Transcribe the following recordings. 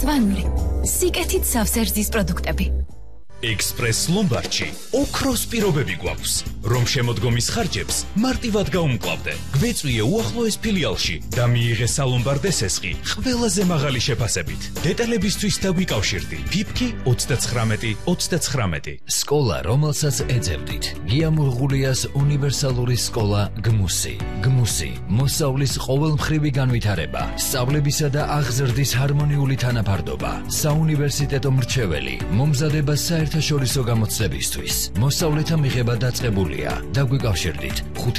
მწვანური, სიკეთით სავსე პროდუქტები. Express Lombardში ოქროს პირობები გვაქვს, რომ შემოდგომის ხარჯებს მარტივად გაუმკლავდე. გვეწვიე უახლოეს ფილიალში და მიიღე სალომბარდე სესხი ყველაზე მაღალი შეფასებით. დეტალებისთვის დაგვიკავშირდი. ფიფკი 39-39. სკოლა, რომელსაც ეძებდით. გია მურღულიას უნივერსალური სკოლა გმუსი. გმუსი, მოსავლის ყოველმხრივი განვითარება, სწავლებისა და აღზრდის ჰარმონიული თანაფარდობა, საუნივერსიტეტო მრჩეველი, მომზადება საერთაშორისო გამოცდებისთვის. მოსავლეთა მიღება დაწყებულია. დაგვიკავშირდით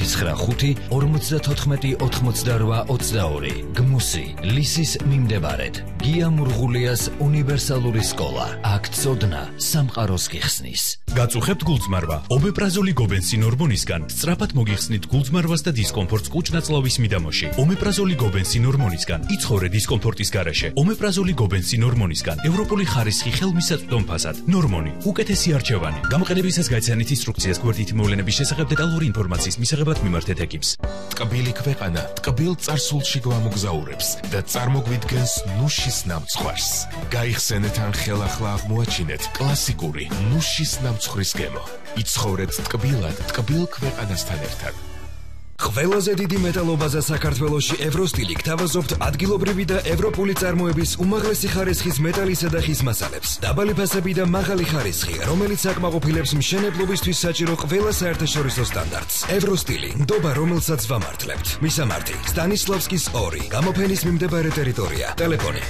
595-54-88-22. გმუსი, ლისის მიმდებარედ. გია მურღულიას უნივერსალური სკოლა. აქ ცოდნა სამყაროს გიხსნის. გაწუხებთ გულწმარვა. ომეპრაზოლი გობენსინ ჰორმონისგან სწრაფად მოგიხსნით გულწმარვას და დისკომფორტს კუჭ-ნაწლავის მიდამოში. ომეპრაზოლი გობენსინ ჰორმონისგან იცხოვრე დისკომფორტის გარეშე. ომეპრაზოლი გობენსინ ჰორმონისგან ევროპული ხარისხი ხელმისაწვდომ ფასად. ნორმონი, უკეთესი არჩევანი. გამოყენებისას გაიცანით ინსტრუქციას გვერდითი მოვლენების შესახებ დეტალური ინფორმაციის მისაღებად მიმართეთ ეკიპს. ტკბილი ქვეყანა ტკბილ წარსულში გვამოგზაურებს და წარმოგვიდგენს ნუშის ნამცხვარს. გაიხსენეთ ან ხელახლა აღმოაჩინეთ კლასიკური ნუშის ნამცხვრის გემო. იცხოვრეთ ტკბილად ტკბილ ქვეყანასთან ერთად. ყველაზე დიდი მეტალობაზე საქართველოში ევროსტილი გთავაზობთ ადგილობრივი და ევროპული წარმოების უმაღლესი ხარისხის მეტალისა და ხის მასალებს. დაბალი ფასები და მაღალი ხარისხი, რომელიც აკმაყოფილებს მშენებლობისთვის საჭირო ყველა საერთაშორისო სტანდარტს. ევროსტილი, ნდობა, რომელსაც ვამართლებთ. მისამართი: სტანისლავსკის 2, გამოფენის მიმდებარე ტერიტორია. ტელეფონი: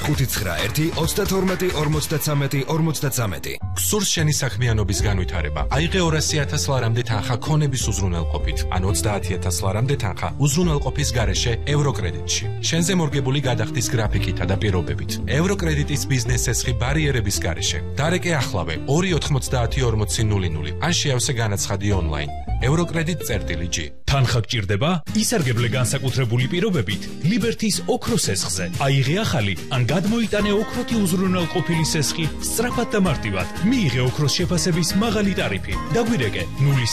591-52-53-53. გსურს შენი საქმიანობის განვითარება. აიღე 200,000 ლარამდე თანხა ქონების უზრუნველყოფით, ან 30,000 ლარამდე თანხა უზრუნველყოფის გარეშე ევროკრედიტში. შენზე მორგებული გადახდის გრაფიკითა და პირობებით. ევროკრედიტის ბიზნეს სესხი ბარიერების გარეშე. დარეკე ახლავე 290-40-00 ან შეავსე განაცხადი ონლაინ. ევროკრედიტ.g. თანხა გჭირდება? ისარგებლე განსაკუთრებული პირობებით ლიბერთის ოქროს სესხზე. აიღე ახალი ან გადმოიტანე ოქროთი უზრუნველყოფილი სესხი სწრაფად და მარტივად. მიიღე ოქროს შეფასების მაღალი ტარიფი. დაგვირეკე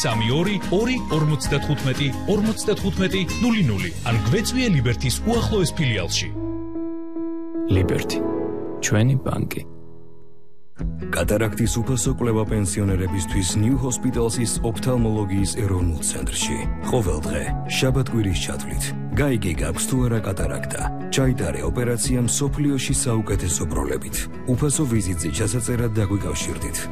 032-255-55-00 ან გვეწვიე ლიბერთის უახლოეს ფილიალში. ლიბერთი, ჩვენი ბანკი. კატარაქტის უფასო კვლევა პენსიონერებისთვის ნიუ ჰოსპიტალსის ოფთალმოლოგიის ეროვნულ ცენტრში. ყოველდღე შაბათ-კვირის ჩათვლით. გაიგე გაქვს თუ არა კატარაქტა. ჩაიტარე ოპერაცია მსოფლიოში საუკეთესო პროლებით. უფასო ვიზიტზე ჩასაწერად დაგვიკავშირდით.